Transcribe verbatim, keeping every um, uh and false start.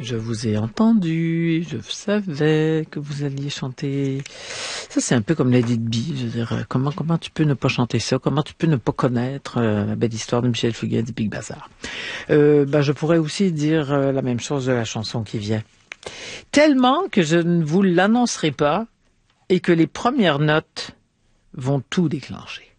Je vous ai entendu, je savais que vous alliez chanter. Ça, c'est un peu comme Lady Bee. Je veux dire, comment, comment tu peux ne pas chanter ça? Comment tu peux ne pas connaître euh, la belle histoire de Michel Fugain et Big Bazar? Euh, ben, je pourrais aussi dire euh, la même chose de la chanson qui vient. Tellement que je ne vous l'annoncerai pas et que les premières notes vont tout déclencher.